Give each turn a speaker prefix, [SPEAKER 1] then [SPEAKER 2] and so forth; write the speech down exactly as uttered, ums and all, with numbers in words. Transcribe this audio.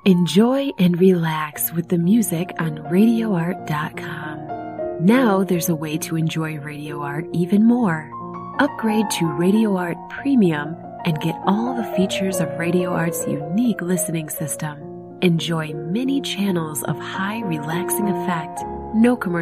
[SPEAKER 1] Enjoy and relax with the music on radio art dot com. Now there's a way to enjoy Radio Art even more. Upgrade to Radio Art Premium and get all the features of Radio Art's unique listening system. Enjoy many channels of high relaxing effect, no commercial